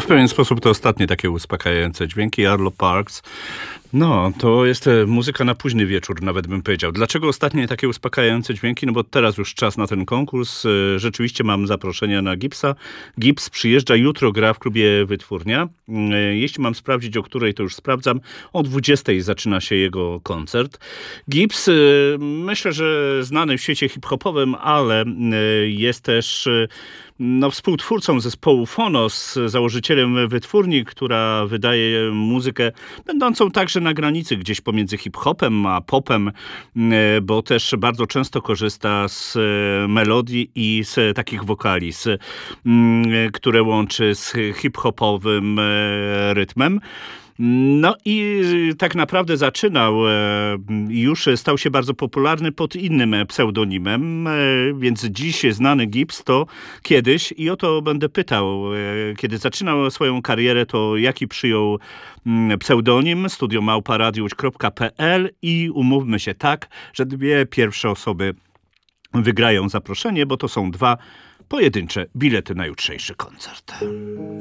W pewien sposób to ostatnie takie uspokajające dźwięki Arlo Parks. No, to jest muzyka na późny wieczór, nawet bym powiedział. Dlaczego ostatnie takie uspokajające dźwięki? No bo teraz już czas na ten konkurs. Rzeczywiście mam zaproszenia na Gipsa. Gips przyjeżdża jutro, gra w klubie Wytwórnia. Jeśli mam sprawdzić, o której, to już sprawdzam. O 20:00 zaczyna się jego koncert. Gips, myślę, że znany w świecie hip-hopowym, ale jest też współtwórcą zespołu Phonos, założycielem Wytwórni, która wydaje muzykę będącą także na granicy gdzieś pomiędzy hip-hopem a popem, bo też bardzo często korzysta z melodii i z takich wokali, które łączy z hip-hopowym rytmem. No i tak naprawdę zaczynał, już stał się bardzo popularny pod innym pseudonimem, więc dziś znany Gips to kiedyś, i o to będę pytał, kiedy zaczynał swoją karierę, to jaki przyjął pseudonim, studiomałparadiusz.pl, i umówmy się tak, że 2 pierwsze osoby wygrają zaproszenie, bo to są 2 pojedyncze bilety na jutrzejszy koncert.